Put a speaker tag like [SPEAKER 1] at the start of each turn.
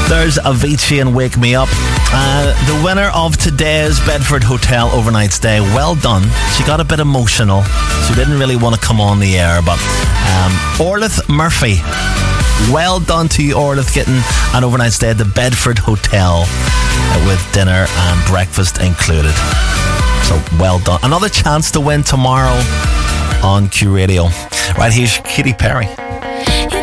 [SPEAKER 1] There's Avicii and Wake Me Up. The winner of today's Bedford Hotel overnight stay, well done. She got a bit emotional. She didn't really want to come on the air, but Orlith Murphy. Well done to you, Orlith, getting an overnight stay at the Bedford Hotel with dinner and breakfast included. So well done. Another chance to win tomorrow on Q Radio. Right, here's Katy Perry.